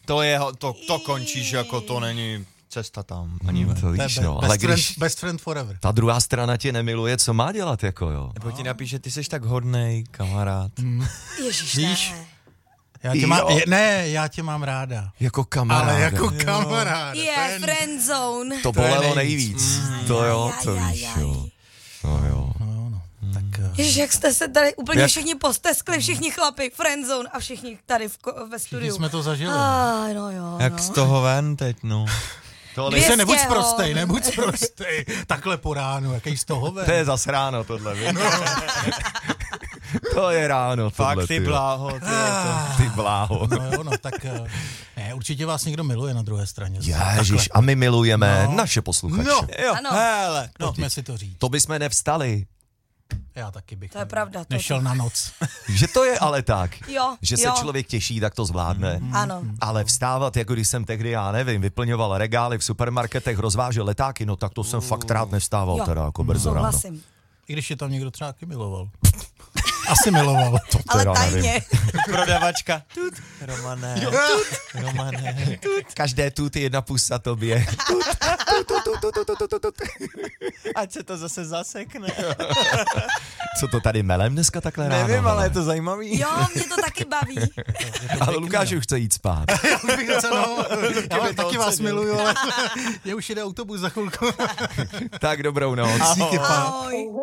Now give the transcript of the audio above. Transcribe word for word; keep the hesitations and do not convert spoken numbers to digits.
To je, to, to končíš, jako to není cesta tam. Ani Hmm, to víš, no. Best, Ale friend, když best friend forever. ta druhá strana tě nemiluje, co má dělat, jako jo? Nebo ti napíše, ty jsi tak hodnej, kamarád. Ježiš, Víš? ne. Já tě mám, Jo. ne, já tě mám ráda. Jako kamarád. Ale jako kamarád. Je, friendzone. To To je bolelo nejvíc. nejvíc. To jo, Aj, to aj, víš, aj. jo. No jo. No, no, tak... eh, Ježiš, jak jste se tady úplně Jak- všichni posteskli, všichni chlapi, friendzone a všichni tady v, ko- ve Všichni studiu. jsme to zažili. Ah, no jo, Jak no. z toho ven teď, no. Tohle Ty se dvě nebuď stě, sprostej, jo. nebuď sprostej. Takhle po ránu, jaký z toho ven. to je zas ráno, tohle, víš? To je ráno, tohle, Fakt ty jo. bláho, ty to. Ty bláho. No jo, no tak... eh, Ne, určitě vás někdo miluje na druhé straně. Ježiš, a my milujeme No. naše posluchače. No, Jo, Ano. hele, no. pojďme si to říct. To bychom nevstali. Já taky bych To je ne- pravda, to- nešel na noc. Že to je ale tak. Jo, Že se jo. člověk těší, tak to zvládne. Ano. Ale vstávat, jako když jsem tehdy, já nevím, vyplňoval regály v supermarketech, rozvážel letáky, no tak to jsem fakt rád nevstával, Jo. teda jako brzo ráno. Souhlasím. I když je tam někdo třeba taky miloval. Asi miloval. To Ale teda tajně. Prodavačka. Tut, Romané. Tut, Romané. Každé tuty jedna pusa tobě. Tut, tut, tut, tut, tut, tut, tut, tut. Ať se to zase zasekne. Co to tady melem dneska takhle ráno? Nevím, ale hele? je to zajímavý. Jo, mě to taky baví. Ale Lukáš už chce jít spát. Já už bych docela, no, já Kdyby to taky vás ocenil. miluju, ale mě už jede autobus za chvilku. Tak dobrou noc. Díky, pán. Ahoj.